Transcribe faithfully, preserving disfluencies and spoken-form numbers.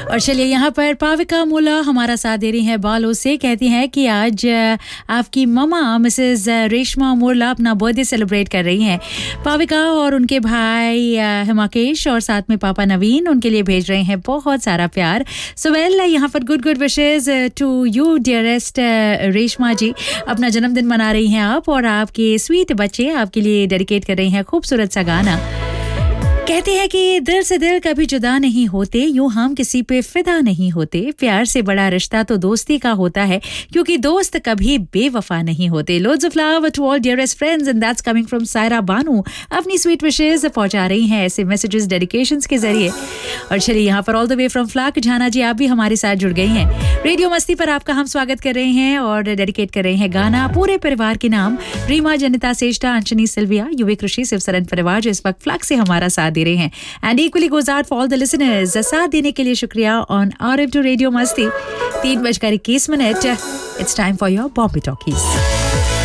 और चलिए यहाँ पर पाविका मुला हमारा साथ दे रही हैं बालों से, कहती हैं कि आज आपकी ममा मिसेस रेशमा मुला अपना बर्थडे सेलिब्रेट कर रही हैं। पाविका और उनके भाई हिमाकेश और साथ में पापा नवीन उनके लिए भेज रहे हैं बहुत सारा प्यार। सो वेल यहाँ पर good good wishes to you dearest Reshma जी। अपना जन्मदिन मना रही हैं आप और आपके स्वीट बच्चे आपके लिए डेडिकेट कर रही हैं खूबसूरत सा गाना। कहते हैं कि दिल से दिल कभी जुदा नहीं होते, यूं हम किसी पे फिदा नहीं होते, प्यार से बड़ा रिश्ता तो दोस्ती का होता है क्योंकि दोस्त कभी बेवफा नहीं होते। Loads of love to all dearest friends and that's coming from Saira Banu. अपनी स्वीट विशेस पहुंचा रही हैं ऐसे मैसेजेस डेडिकेशंस के जरिए। और चलिए यहाँ पर ऑल द वे फ्रॉम फ्लाक झाना जी आप भी हमारे साथ जुड़ गई हैं। रेडियो मस्ती पर आपका हम स्वागत कर रहे हैं और डेडिकेट कर रहे हैं गाना पूरे परिवार के नाम। रीमा, जनिता, सेष्टा, अंशनी, सिल्विया, युविक, ऋषि, शिवसरन परिवार जो इस वक्त फ्लाक से हमारा साथ दे रहे हैं। And equally goes out for all the listeners. साथ देने के लिए शुक्रिया ऑन आरएफ टू रेडियो मस्ती। तीन बजकर इक्कीस minute. It's time for your Bombay talkies.